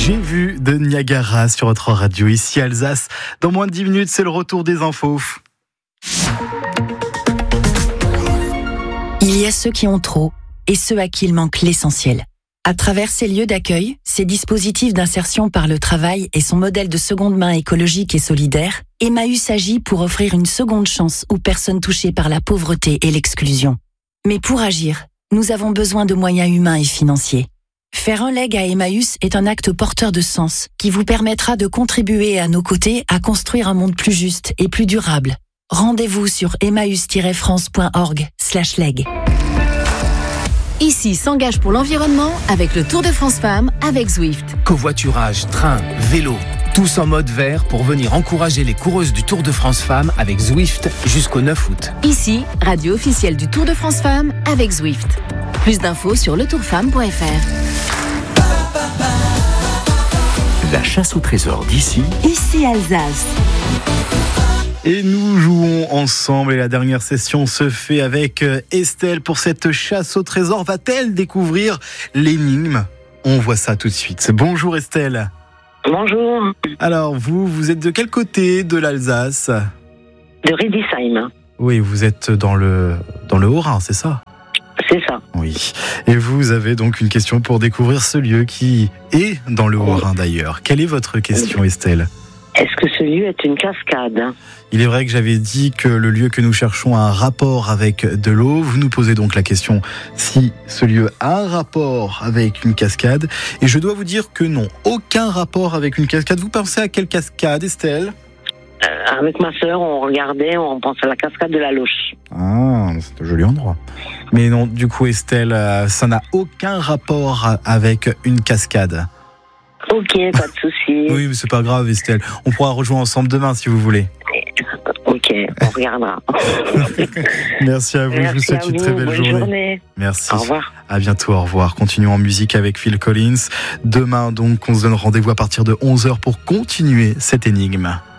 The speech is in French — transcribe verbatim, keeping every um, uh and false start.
J'ai vu de Niagara sur votre radio, ici Alsace. Dans moins de dix minutes, c'est le retour des infos. Il y a ceux qui ont trop et ceux à qui il manque l'essentiel. À travers ces lieux d'accueil, ces dispositifs d'insertion par le travail et son modèle de seconde main écologique et solidaire, Emmaüs agit pour offrir une seconde chance aux personnes touchées par la pauvreté et l'exclusion. Mais pour agir, nous avons besoin de moyens humains et financiers. Faire un leg à Emmaüs est un acte porteur de sens qui vous permettra de contribuer à nos côtés à construire un monde plus juste et plus durable. Rendez-vous sur emmaüs tiret france point org slash leg. Ici s'engage pour l'environnement avec le Tour de France Femmes avec Zwift. Covoiturage, train, vélo, tous en mode vert pour venir encourager les coureuses du Tour de France Femmes avec Zwift jusqu'au neuf août. Ici, radio officielle du Tour de France Femmes avec Zwift. Plus d'infos sur le tour femme point f r. La chasse au trésor d'ici, Ici Alsace. Et nous jouons ensemble et la dernière session se fait avec Estelle pour cette chasse au trésor. Va-t-elle découvrir l'énigme ? On voit ça tout de suite. Bonjour Estelle. Bonjour. Alors vous, vous êtes de quel côté de l'Alsace ? De Riedisheim. Oui, vous êtes dans le, dans le Haut-Rhin, c'est ça ? C'est ça. Oui. Et vous avez donc une question pour découvrir ce lieu qui est dans le Haut-Rhin d'ailleurs. Quelle est votre question Estelle ? Est-ce que ce lieu est une cascade ? Il est vrai que j'avais dit que le lieu que nous cherchons a un rapport avec de l'eau. Vous nous posez donc la question si ce lieu a un rapport avec une cascade. Et je dois vous dire que non, aucun rapport avec une cascade. Vous pensez à quelle cascade, Estelle ? euh, Avec ma sœur, on regardait, on pense à la cascade de la Loche. Ah, c'est un joli endroit. Mais non, du coup, Estelle, ça n'a aucun rapport avec une cascade. Ok, pas de souci. Oui, mais c'est pas grave, Estelle. On pourra rejoindre ensemble demain si vous voulez. Ok, on regardera. Merci à vous, Merci je vous souhaite une vous. très belle Bonne journée. journée. Merci. Au revoir. À bientôt, au revoir. Continuons en musique avec Phil Collins. Demain, donc, on se donne rendez-vous à partir de onze heures pour continuer cette énigme.